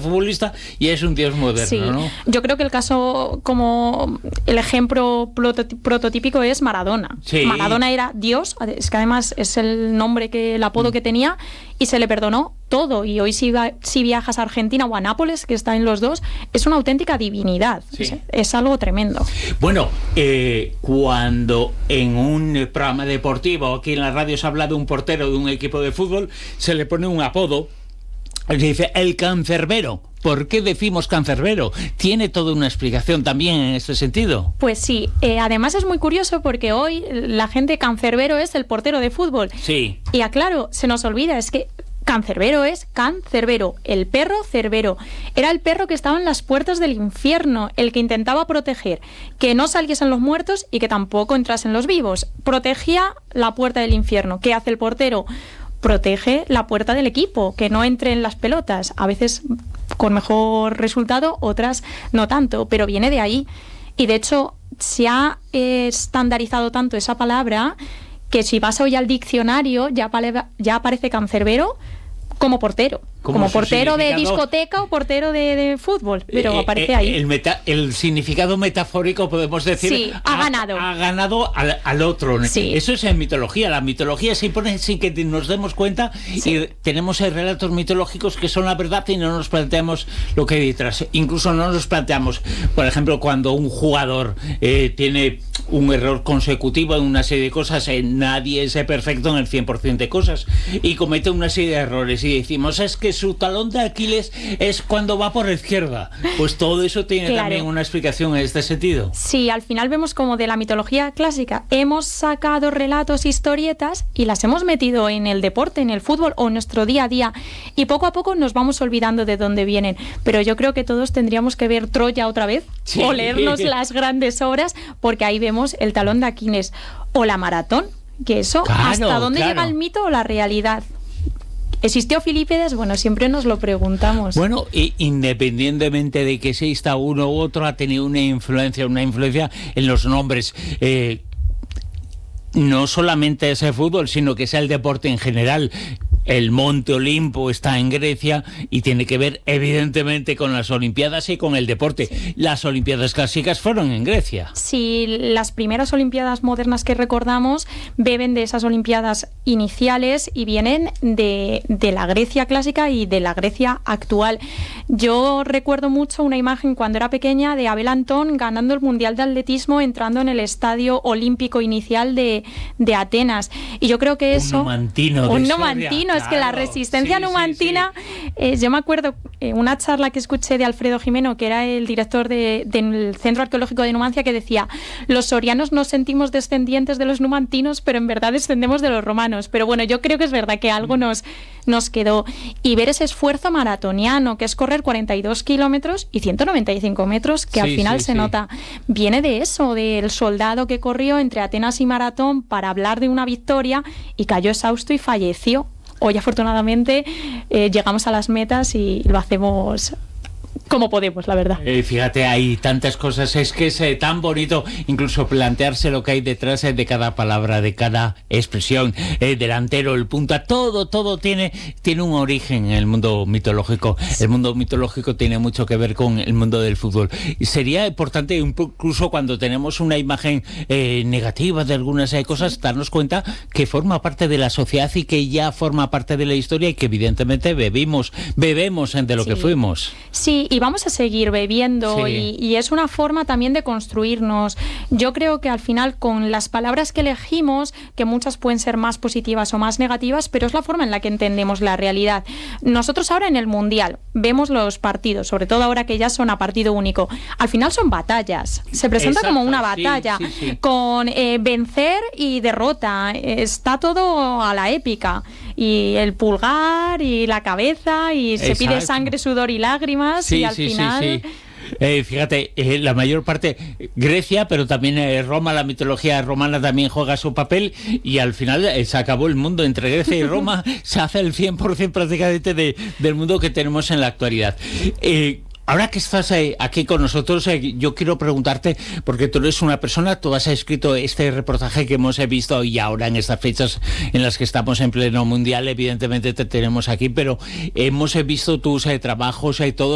futbolista y es un dios moderno, ¿no? Yo creo que el caso, como el ejemplo prototípico es Maradona. Sí. Maradona era Dios, es que además es el apodo que tenía, y se le perdonó todo. Y hoy si viajas a Argentina o a Nápoles, que está en los dos, es una auténtica divinidad. Sí. Es algo tremendo. Bueno, cuando en un programa deportivo aquí en la radio se habla de un portero de un equipo de fútbol, se le pone un apodo. Se dice el cancerbero. ¿Por qué decimos cancerbero? Tiene toda una explicación también en este sentido. Pues sí, además es muy curioso porque hoy la gente cancerbero es el portero de fútbol. Sí. Y aclaro, se nos olvida, es que cancerbero es cancerbero, el perro cerbero. Era el perro que estaba en las puertas del infierno, el que intentaba proteger que no saliesen los muertos y que tampoco entrasen los vivos. Protegía la puerta del infierno. ¿Qué hace el portero? Protege la puerta del equipo, que no entren las pelotas, a veces con mejor resultado, otras no tanto, pero viene de ahí. Y de hecho se ha estandarizado tanto esa palabra que si vas hoy al diccionario ya aparece cancerbero como portero. Como portero de discoteca o portero de fútbol, pero aparece ahí. El significado metafórico, podemos decir, sí, ha ganado. Ha ganado al otro. Sí. Eso es en mitología. La mitología se impone sin que nos demos cuenta. Sí. Y tenemos relatos mitológicos que son la verdad y no nos planteamos lo que hay detrás. Incluso no nos planteamos, por ejemplo, cuando un jugador tiene un error consecutivo en una serie de cosas, nadie es perfecto en el 100% de cosas y comete una serie de errores y decimos, es que su talón de Aquiles es cuando va por la izquierda. Pues todo eso tiene también una explicación en este sentido. Sí, al final vemos como de la mitología clásica hemos sacado relatos, historietas y las hemos metido en el deporte, en el fútbol o en nuestro día a día, y poco a poco nos vamos olvidando de dónde vienen. Pero yo creo que todos tendríamos que ver Troya otra vez, sí, o leernos las grandes obras, porque ahí vemos el talón de Aquiles o la maratón, que eso, claro, ¿hasta dónde llega el mito o la realidad? ¿Existió Filipides? Bueno, siempre nos lo preguntamos. Bueno, independientemente de que exista uno u otro, ha tenido una influencia en los nombres. No solamente ese fútbol, sino que sea el deporte en general. El Monte Olimpo está en Grecia y tiene que ver evidentemente con las Olimpiadas y con el deporte. Sí. Las Olimpiadas clásicas fueron en Grecia. Sí, las primeras Olimpiadas modernas que recordamos beben de esas Olimpiadas iniciales y vienen de la Grecia clásica y de la Grecia actual. Yo recuerdo mucho una imagen cuando era pequeña de Abel Antón ganando el Mundial de Atletismo, entrando en el estadio olímpico inicial de Atenas. Y yo creo que eso... Un numantino. Es que la resistencia numantina, yo me acuerdo una charla que escuché de Alfredo Jimeno, que era el director del Centro Arqueológico de Numancia, que decía, los sorianos nos sentimos descendientes de los numantinos, pero en verdad descendemos de los romanos. Pero bueno, yo creo que es verdad que algo nos quedó. Y ver ese esfuerzo maratoniano, que es correr 42 kilómetros y 195 metros, que al final se nota, viene de eso, del soldado que corrió entre Atenas y Maratón para hablar de una victoria y cayó exhausto y falleció. Hoy afortunadamente llegamos a las metas y lo hacemos como podemos, la verdad. Fíjate, hay tantas cosas, es que es tan bonito incluso plantearse lo que hay detrás de cada palabra, de cada expresión, delantero, el punta, todo tiene un origen en el mundo mitológico. Sí. El mundo mitológico tiene mucho que ver con el mundo del fútbol. Y sería importante, incluso cuando tenemos una imagen negativa de algunas cosas, darnos cuenta que forma parte de la sociedad y que ya forma parte de la historia y que evidentemente bebemos de lo que fuimos. Sí, y vamos a seguir bebiendo y es una forma también de construirnos. Yo creo que al final con las palabras que elegimos, que muchas pueden ser más positivas o más negativas, pero es la forma en la que entendemos la realidad. Nosotros ahora en el Mundial vemos los partidos, sobre todo ahora que ya son a partido único. Al final son batallas. Se presenta como una batalla con vencer y derrota. Está todo a la épica. Y el pulgar y la cabeza y se pide sangre, sudor y lágrimas y al final... Fíjate, la mayor parte Grecia, pero también Roma, la mitología romana también juega su papel y al final se acabó el mundo entre Grecia y Roma, se hace el 100% prácticamente del mundo que tenemos en la actualidad. Ahora que estás aquí con nosotros, yo quiero preguntarte, porque tú eres una persona, tú has escrito este reportaje que hemos visto y ahora en estas fechas en las que estamos en pleno mundial, evidentemente te tenemos aquí, pero hemos visto tus trabajos y todo.